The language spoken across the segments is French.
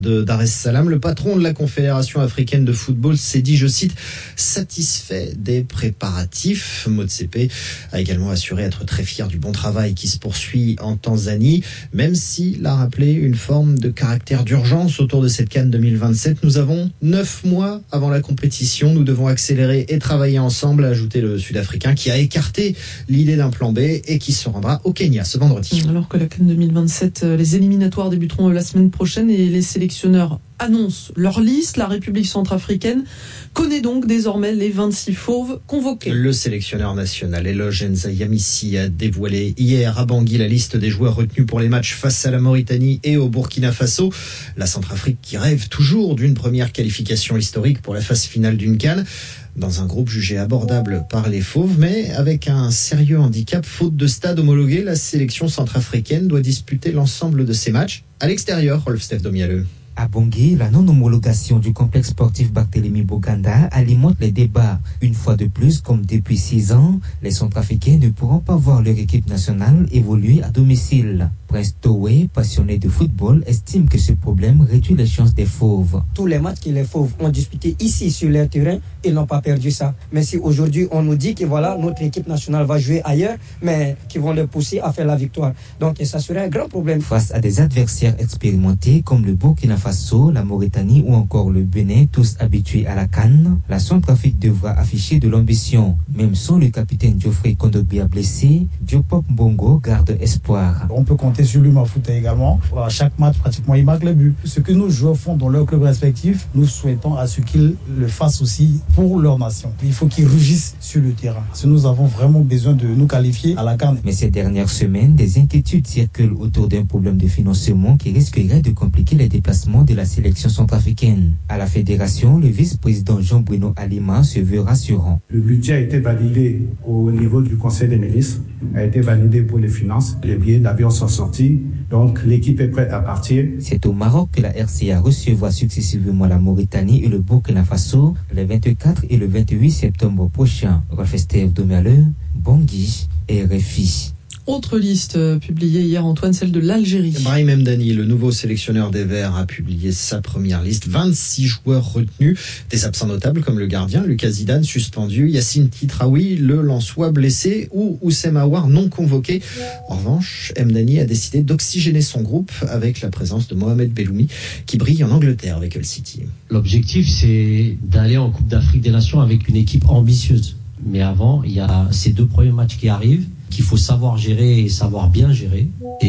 de Dar es Salaam. Le patron de la Confédération africaine de football s'est dit, je cite, satisfait des préparatifs. Motsepe a également assuré être très fier du bon travail qui se poursuit en Tanzanie, même s'il a rappelé une forme de caractère d'urgence autour de cette CAN 2027. Nous avons 9 mois avant la compétition. Nous devons accélérer et travailler ensemble, a ajouté le Sud-Africain, qui a écarté l'idée d'un plan B et qui se rendra au Kenya ce vendredi. Alors que la CAN 2027, les éliminatoires débuteront la semaine prochaine et les sélectionneurs annoncent leur liste. La République centrafricaine connaît donc désormais les 26 fauves convoqués. Le sélectionneur national Eloge Nzayamissi a dévoilé hier à Bangui la liste des joueurs retenus pour les matchs face à la Mauritanie et au Burkina Faso. La Centrafrique qui rêve toujours d'une première qualification historique pour la phase finale d'une CAN, dans un groupe jugé abordable par les fauves, mais avec un sérieux handicap. Faute de stade homologué, la sélection centrafricaine doit disputer l'ensemble de ses matchs à l'extérieur. Rolf-Steph Domialeux. À Bangui, la non-homologation du complexe sportif Barthélemy Boganda alimente les débats. Une fois de plus, comme depuis 6 ans, les Centrafricains ne pourront pas voir leur équipe nationale évoluer à domicile. Prince Towe, passionné de football, estime que ce problème réduit les chances des fauves. Tous les matchs que les fauves ont disputés ici sur leur terrain, ils n'ont pas perdu ça. Mais si aujourd'hui on nous dit que voilà, notre équipe nationale va jouer ailleurs, mais qui vont les pousser à faire la victoire. Donc ça serait un grand problème. Face à des adversaires expérimentés comme le Burkina Faso, la Mauritanie ou encore le Bénin, tous habitués à la CAN, la Centrafrique devra afficher de l'ambition. Même sans le capitaine Geoffrey Kondogbia blessé, Diopop Mbongo garde espoir. On peut compter sur lui, Mafuta également. À chaque match, pratiquement, il marque le but. Ce que nos joueurs font dans leurs clubs respectifs, nous souhaitons à ce qu'ils le fassent aussi pour leur nation. Il faut qu'ils rugissent sur le terrain. Parce que nous avons vraiment besoin de nous qualifier à la CAN. Mais ces dernières semaines, des inquiétudes circulent autour d'un problème de financement qui risquerait de compliquer les déplacements de la sélection centrafricaine. À la fédération, le vice-président Jean-Bruno Alima se veut rassurant. Le budget a été validé au niveau du Conseil des ministres, a été validé pour les finances. Les billets d'avion sont sortis, donc l'équipe est prête à partir. C'est au Maroc que la RCA recevra successivement la Mauritanie et le Burkina Faso les 24 et le 28 septembre prochains. Rolf-Steph Domialeux, Bangui et RFI. Autre liste publiée hier, Antoine, celle de l'Algérie. Brahim Mdani, le nouveau sélectionneur des Verts, a publié sa première liste. 26 joueurs retenus, des absents notables comme le gardien Lucas Zidane suspendu, Yacine Titraoui, le Lensois blessé ou Oussem Aouar non convoqué. En revanche, Mdani a décidé d'oxygéner son groupe avec la présence de Mohamed Belloumi qui brille en Angleterre avec Hull City. L'objectif, c'est d'aller en Coupe d'Afrique des Nations avec une équipe ambitieuse. Mais avant, il y a ces 2 premiers matchs qui arrivent, qu'il faut savoir gérer et savoir bien gérer.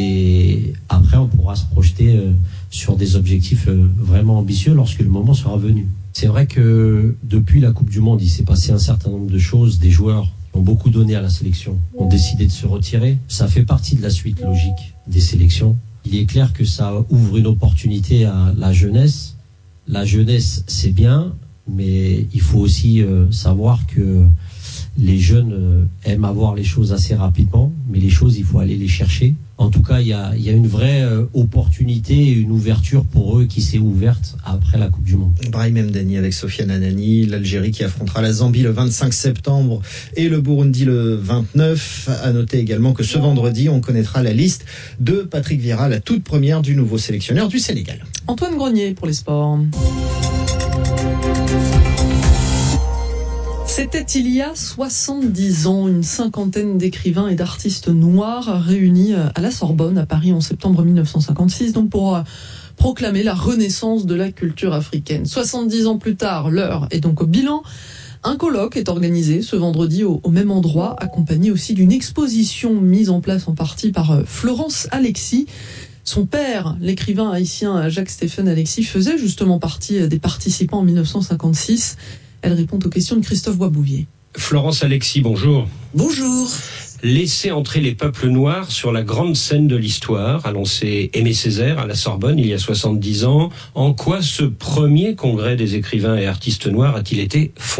Et après, on pourra se projeter sur des objectifs vraiment ambitieux lorsque le moment sera venu. C'est vrai que depuis la Coupe du Monde, il s'est passé un certain nombre de choses. Des joueurs qui ont beaucoup donné à la sélection ont décidé de se retirer. Ça fait partie de la suite logique des sélections. Il est clair que ça ouvre une opportunité à la jeunesse. La jeunesse, c'est bien, mais il faut aussi savoir que les jeunes aiment avoir les choses assez rapidement, mais les choses, il faut aller les chercher. En tout cas, il y a une vraie opportunité et une ouverture pour eux qui s'est ouverte après la Coupe du Monde. Brahim Mdani avec Sofiane Anani, l'Algérie qui affrontera la Zambie le 25 septembre et le Burundi le 29. À noter également que ce vendredi, on connaîtra la liste de Patrick Vieira, la toute première du nouveau sélectionneur du Sénégal. Antoine Grenier pour les sports. C'était il y a 70 ans, une cinquantaine d'écrivains et d'artistes noirs réunis à la Sorbonne, à Paris, en septembre 1956, donc pour proclamer la renaissance de la culture africaine. 70 ans plus tard, l'heure est donc au bilan. Un colloque est organisé ce vendredi au même endroit, accompagné aussi d'une exposition mise en place en partie par Florence Alexis. Son père, l'écrivain haïtien Jacques-Stéphane Alexis, faisait justement partie des participants en 1956. Elle répond aux questions de Christophe Boisbouvier. Florence Alexis, bonjour. Bonjour. Laisser entrer les peuples noirs sur la grande scène de l'histoire, a lancé Aimé Césaire à la Sorbonne il y a 70 ans. En quoi ce premier congrès des écrivains et artistes noirs a-t-il été fondateur ?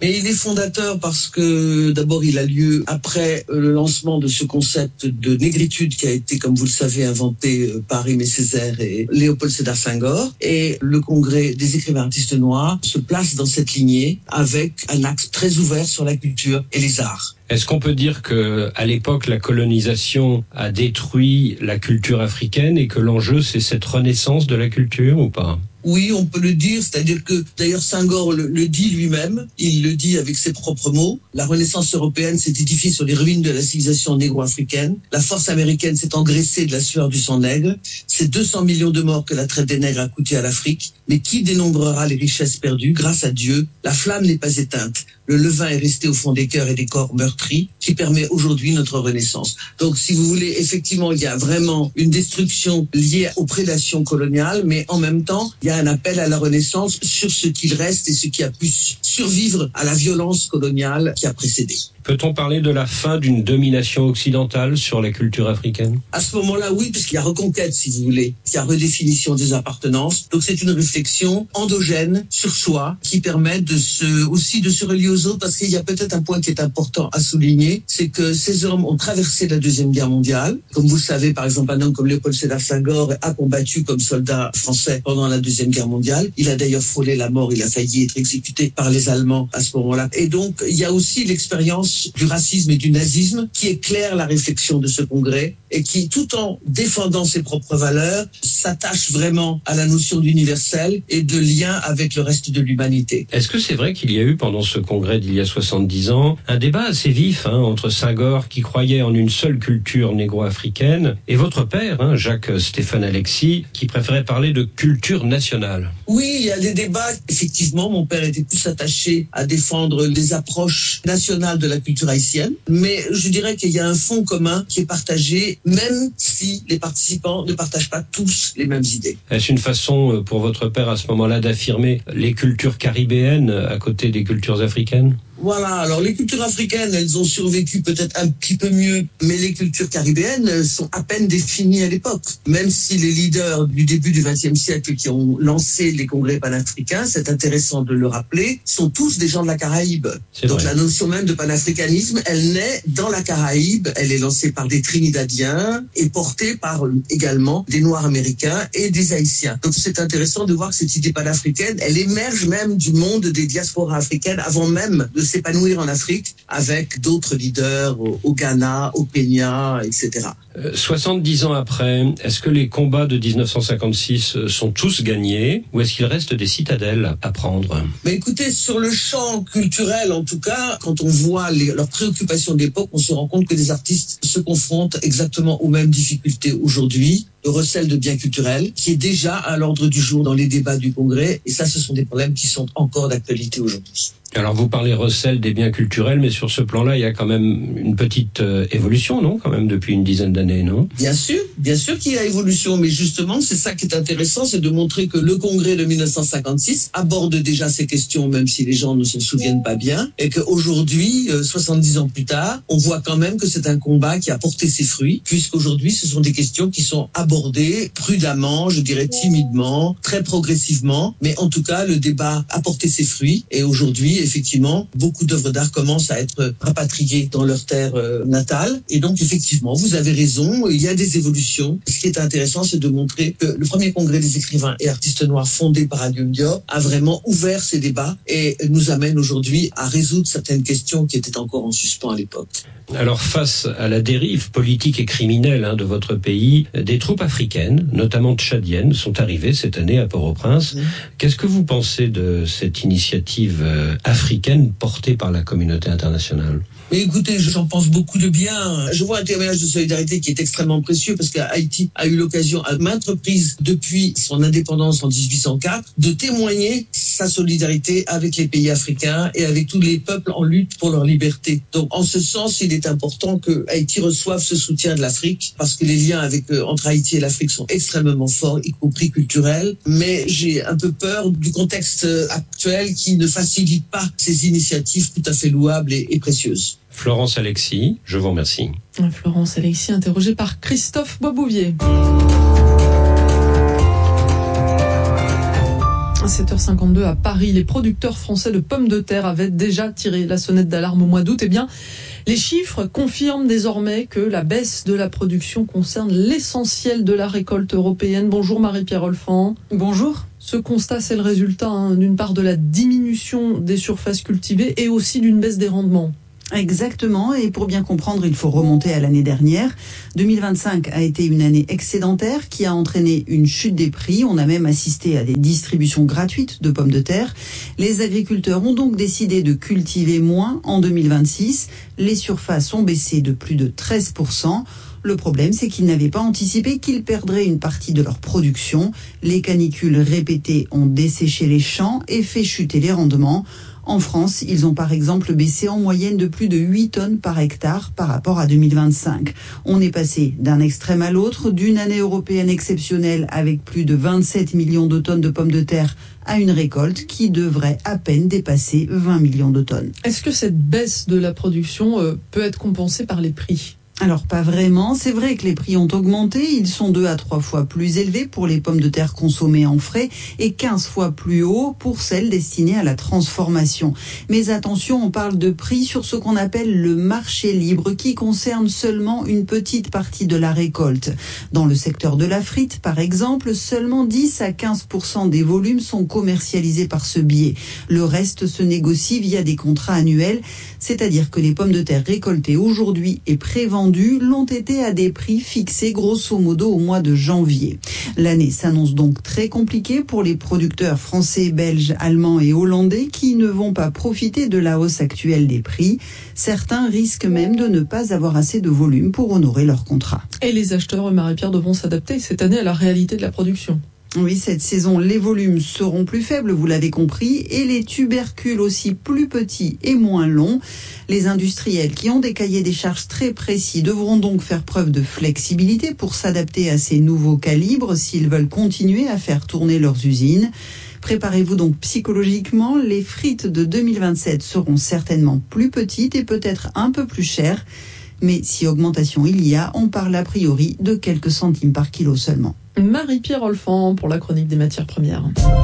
Et il est fondateur parce que d'abord il a lieu après le lancement de ce concept de négritude qui a été, comme vous le savez, inventé par Aimé Césaire et Léopold Sédar Senghor. Et le congrès des écrivains artistes noirs se place dans cette lignée avec un axe très ouvert sur la culture et les arts. Est-ce qu'on peut dire que, à l'époque, la colonisation a détruit la culture africaine et que l'enjeu, c'est cette renaissance de la culture ou pas ? Oui, on peut le dire, c'est-à-dire que d'ailleurs Senghor le dit lui-même, il le dit avec ses propres mots. La Renaissance européenne s'est édifiée sur les ruines de la civilisation négro-africaine. La force américaine s'est engraissée de la sueur du sang nègre. C'est 200 millions de morts que la traite des nègres a coûté à l'Afrique. Mais qui dénombrera les richesses perdues ? Grâce à Dieu, la flamme n'est pas éteinte. Le levain est resté au fond des cœurs et des corps meurtris, qui permet aujourd'hui notre renaissance. Donc, si vous voulez, effectivement, il y a vraiment une destruction liée aux prédations coloniales, mais en même temps, il y a un appel à la renaissance sur ce qu'il reste et ce qui a pu survivre à la violence coloniale qui a précédé. Peut-on parler de la fin d'une domination occidentale sur la culture africaine ? À ce moment-là, oui, puisqu'il y a reconquête, si vous voulez. Il y a redéfinition des appartenances. Donc, c'est une réflexion endogène sur soi qui permet aussi de se relier aux autres, parce qu'il y a peut-être un point qui est important à souligner, c'est que ces hommes ont traversé la Deuxième Guerre mondiale. Comme vous le savez, par exemple, un homme comme Léopold Sédar Senghor a combattu comme soldat français pendant la Deuxième Guerre mondiale. Il a d'ailleurs frôlé la mort, il a failli être exécuté par les Allemands à ce moment-là. Et donc, il y a aussi l'expérience du racisme et du nazisme qui éclaire la réflexion de ce congrès et qui, tout en défendant ses propres valeurs, s'attache vraiment à la notion d'universel et de lien avec le reste de l'humanité. Est-ce que c'est vrai qu'il y a eu pendant ce congrès d'il y a 70 ans un débat assez vif entre Senghor qui croyait en une seule culture négro-africaine et votre père, Jacques-Stéphane Alexis, qui préférait parler de culture nationale ? Oui, il y a des débats. Effectivement, mon père était plus attaché à défendre les approches nationales de la culture haïtienne, mais je dirais qu'il y a un fond commun qui est partagé, même si les participants ne partagent pas tous les mêmes idées. Est-ce une façon pour votre père à ce moment-là d'affirmer les cultures caribéennes à côté des cultures africaines ? Voilà, alors les cultures africaines, elles ont survécu peut-être un petit peu mieux, mais les cultures caribéennes sont à peine définies à l'époque. Même si les leaders du début du XXe siècle qui ont lancé les congrès panafricains, c'est intéressant de le rappeler, sont tous des gens de la Caraïbe. Donc la notion même de panafricanisme, elle naît dans la Caraïbe, elle est lancée par des Trinidadiens et portée par également des Noirs américains et des Haïtiens. Donc c'est intéressant de voir que cette idée panafricaine, elle émerge même du monde des diasporas africaines avant même de s'épanouir en Afrique avec d'autres leaders au Ghana, au Kenya, etc. 70 ans après, est-ce que les combats de 1956 sont tous gagnés ou est-ce qu'il reste des citadelles à prendre ? Mais écoutez, sur le champ culturel en tout cas, quand on voit leurs préoccupations d'époque, on se rend compte que les artistes se confrontent exactement aux mêmes difficultés aujourd'hui. Le recel de biens culturels qui est déjà à l'ordre du jour dans les débats du Congrès et ça, ce sont des problèmes qui sont encore d'actualité aujourd'hui. Alors vous parlez recel des biens culturels, mais sur ce plan-là, il y a quand même une petite évolution, non ? Quand même depuis une dizaine d'années, non ? Bien sûr qu'il y a évolution, mais justement, c'est ça qui est intéressant, c'est de montrer que le Congrès de 1956 aborde déjà ces questions, même si les gens ne s'en souviennent pas bien, et qu'aujourd'hui, 70 ans plus tard, on voit quand même que c'est un combat qui a porté ses fruits, puisqu'aujourd'hui, ce sont des questions qui sont abordées prudemment, je dirais timidement, très progressivement, mais en tout cas, le débat a porté ses fruits, et aujourd'hui, effectivement, beaucoup d'œuvres d'art commencent à être rapatriées dans leur terre natale. Et donc, effectivement, vous avez raison, il y a des évolutions. Ce qui est intéressant, c'est de montrer que le premier congrès des écrivains et artistes noirs fondé par Alioune Diop a vraiment ouvert ces débats et nous amène aujourd'hui à résoudre certaines questions qui étaient encore en suspens à l'époque. Alors, face à la dérive politique et criminelle de votre pays, des troupes africaines, notamment tchadiennes, sont arrivées cette année à Port-au-Prince. Qu'est-ce que vous pensez de cette initiative africaine portée par la communauté internationale ? Mais écoutez, j'en pense beaucoup de bien. Je vois un témoignage de solidarité qui est extrêmement précieux parce qu'Haïti a eu l'occasion à maintes reprises depuis son indépendance en 1804 de témoigner sa solidarité avec les pays africains et avec tous les peuples en lutte pour leur liberté. Donc en ce sens, il est important que Haïti reçoive ce soutien de l'Afrique parce que les liens entre Haïti et l'Afrique sont extrêmement forts, y compris culturels. Mais j'ai un peu peur du contexte actuel qui ne facilite pas ces initiatives tout à fait louables et précieuses. Florence Alexis, je vous remercie. Florence Alexis, interrogée par Christophe Boisbouvier. 7h52 à Paris, les producteurs français de pommes de terre avaient déjà tiré la sonnette d'alarme au mois d'août. Eh bien, les chiffres confirment désormais que la baisse de la production concerne l'essentiel de la récolte européenne. Bonjour Marie-Pierre Olfan. Bonjour. Ce constat, c'est le résultat d'une part de la diminution des surfaces cultivées et aussi d'une baisse des rendements. Exactement, et pour bien comprendre, il faut remonter à l'année dernière. 2025 a été une année excédentaire qui a entraîné une chute des prix. On a même assisté à des distributions gratuites de pommes de terre. Les agriculteurs ont donc décidé de cultiver moins en 2026. Les surfaces ont baissé de plus de 13%. Le problème, c'est qu'ils n'avaient pas anticipé qu'ils perdraient une partie de leur production. Les canicules répétées ont desséché les champs et fait chuter les rendements. En France, ils ont par exemple baissé en moyenne de plus de 8 tonnes par hectare par rapport à 2025. On est passé d'un extrême à l'autre, d'une année européenne exceptionnelle avec plus de 27 millions de tonnes de pommes de terre à une récolte qui devrait à peine dépasser 20 millions de tonnes. Est-ce que cette baisse de la production peut être compensée par les prix ? Alors pas vraiment, c'est vrai que les prix ont augmenté, ils sont 2 à 3 fois plus élevés pour les pommes de terre consommées en frais et 15 fois plus haut pour celles destinées à la transformation. Mais attention, on parle de prix sur ce qu'on appelle le marché libre qui concerne seulement une petite partie de la récolte. Dans le secteur de la frite, par exemple, seulement 10 à 15% des volumes sont commercialisés par ce biais. Le reste se négocie via des contrats annuels, c'est-à-dire que les pommes de terre récoltées aujourd'hui et prévendues l'ont été à des prix fixés grosso modo au mois de janvier. L'année s'annonce donc très compliquée pour les producteurs français, belges, allemands et hollandais qui ne vont pas profiter de la hausse actuelle des prix. Certains risquent même de ne pas avoir assez de volume pour honorer leur contrat. Et les acheteurs, Marie-Pierre, devront s'adapter cette année à la réalité de la production. Oui, cette saison, les volumes seront plus faibles, vous l'avez compris, et les tubercules aussi plus petits et moins longs. Les industriels qui ont des cahiers des charges très précis devront donc faire preuve de flexibilité pour s'adapter à ces nouveaux calibres s'ils veulent continuer à faire tourner leurs usines. Préparez-vous donc psychologiquement, les frites de 2027 seront certainement plus petites et peut-être un peu plus chères. Mais si augmentation il y a, on parle a priori de quelques centimes par kilo seulement. Marie-Pierre Olfan pour la chronique des matières premières.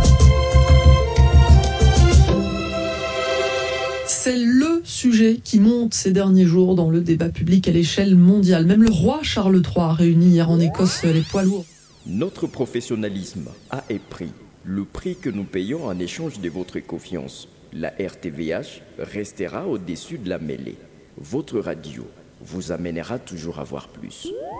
C'est le sujet qui monte ces derniers jours dans le débat public à l'échelle mondiale. Même le roi Charles III a réuni hier en Écosse les poids lourds. Notre professionnalisme a un prix, le prix que nous payons en échange de votre confiance. La RTVH restera au-dessus de la mêlée. Votre radio vous amènera toujours à voir plus.